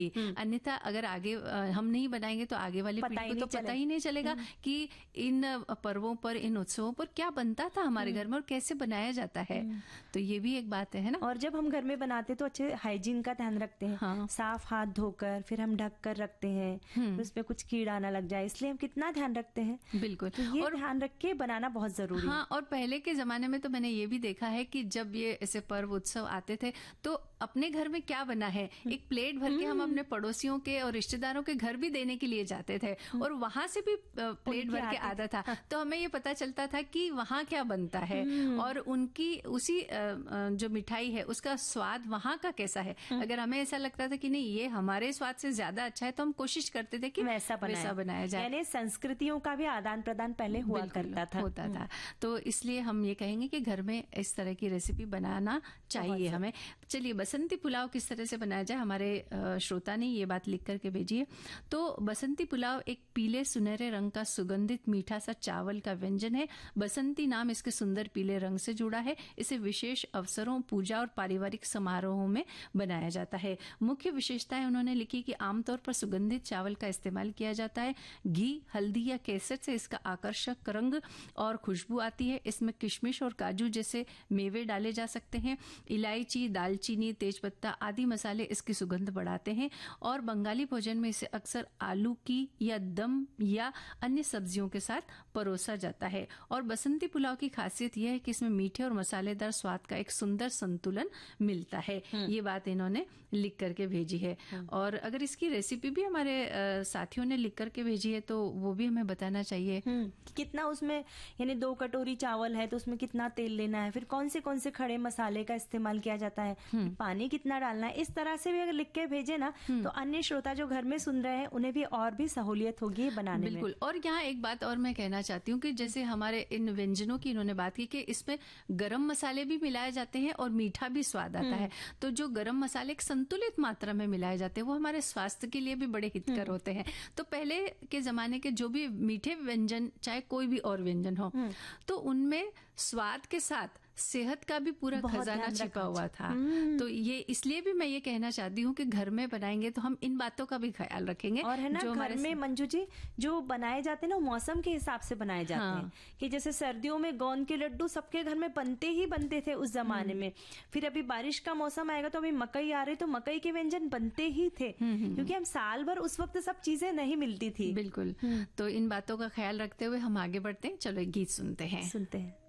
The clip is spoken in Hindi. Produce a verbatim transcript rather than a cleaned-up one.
अन्यथा अगर आगे हम नहीं बनाएंगे तो आगे वाली पीढ़ी को तो पता ही नहीं चलेगा कि इन पर्वों पर, इन उत्सवों पर क्या बनता था हमारे घर में और कैसे बनाया जाता है। तो ये भी एक बात है ना। और जब हम घर में बनाते तो अच्छे हाइजीन का ध्यान रखते हैं। हाँ। साफ हाथ धोकर फिर हम ढक कर रखते हैं, उसमें कुछ कीड़ा ना लग जाए, इसलिए हम कितना ध्यान रखते हैं। बिल्कुल। तो ये और ध्यान रख के बनाना बहुत जरूरी है। हाँ, और पहले के जमाने में तो मैंने ये भी देखा है कि जब ये ऐसे पर्व उत्सव आते थे तो अपने घर में क्या बना है एक प्लेट भर के हम अपने पड़ोसियों के और रिश्तेदारों के घर भी देने के लिए जाते थे और वहां से भी प्लेट भर के आता था। तो हमें ये पता चलता था कि वहां क्या बनता है और उनकी उसी जो मिठाई है उसका स्वाद वहां का कैसा है। अगर हमें ऐसा लगता था कि नहीं ये हमारे स्वाद से ज्यादा अच्छा है तो हम कोशिश करते थे कि वैसा बनाया, वैसा बनाया जाए। यानी संस्कृतियों का भी आदान प्रदान पहले हुआ करता था होता था। तो इसलिए हम ये कहेंगे कि घर में इस तरह की रेसिपी बनाना चाहिए हमें। चलिए, बसंती पुलाव किस तरह से बनाया जाए, हमारे श्रोता ने ये बात लिख करके भेजी है। तो बसंती पुलाव एक पीले सुनहरे रंग का सुगंधित मीठा सा चावल का व्यंजन है। बसंती नाम इसके सुंदर पीले रंग से जुड़ा है। इसे विशेष अवसरों, पूजा और पारिवारिक समारोहों में बनाया जाता है। मुख्य विशेषताएं उन्होंने लिखी कि आमतौर पर सुगंधित चावल का इस्तेमाल किया जाता है। घी, हल्दी या केसर से इसका आकर्षक रंग और खुशबू आती है। इसमें किशमिश और काजू जैसे मेवे डाले जा सकते हैं। इलायची, दालचीनी, तेजपत्ता आदि मसाले इसकी सुगंध बढ़ाते हैं और बंगाली भोजन में इसे अक्सर आलू की या दम या अन्य सब्जियों के साथ परोसा जाता है। और बसंती पुलाव की खासियत यह है कि इसमें मीठे और मसालेदार स्वाद का एक सुंदर संतुलन मिलता है। ये बात इन्होंने लिख करके भेजी है। और अगर इसकी रेसिपी भी हमारे साथियों ने लिख करके भेजी है तो वो भी हमें बताना चाहिए। कितना उसमें, यानी दो कटोरी चावल है तो उसमें कितना तेल लेना है, फिर कौन से कौन से खड़े मसाले का इस्तेमाल किया जाता है, पानी कितना डालना है, इस तरह से भी अगर लिख के भेजे ना तो अन्य श्रोता जो घर में सुन रहे हैं उन्हें भी और भी सहूलियत होगी बनाने में। बिल्कुल। और यहाँ एक बात और मैं कहना चाहती हूँ कि जैसे हमारे इन व्यंजनों की इन्होंने बात की कि इसमें गरम मसाले भी मिलाए जाते हैं और मीठा भी स्वाद आता है। तो जो गरम मसाले एक संतुलित मात्रा में मिलाए जाते हैं वो हमारे स्वास्थ्य के लिए भी बड़े हितकर होते हैं। तो पहले के जमाने के जो भी मीठे व्यंजन, चाहे कोई भी और व्यंजन हो, तो उनमें स्वाद के साथ सेहत का भी पूरा खजाना छिपा हुआ था। तो ये इसलिए भी मैं ये कहना चाहती हूँ कि घर में बनाएंगे तो हम इन बातों का भी ख्याल रखेंगे। और है ना, जो घर में मंजू जी जो बनाए जाते हैं ना मौसम के हिसाब से बनाए जाते हाँ। हैं कि जैसे सर्दियों में गोंद के लड्डू सबके घर में बनते ही बनते थे उस जमाने में। फिर अभी बारिश का मौसम आएगा तो अभी मकई आ रही तो मकई के व्यंजन बनते ही थे, क्योंकि हम साल भर उस वक्त सब चीजें नहीं मिलती थी। बिल्कुल। तो इन बातों का ख्याल रखते हुए हम आगे बढ़ते हैं। चलो एक गीत सुनते हैं सुनते हैं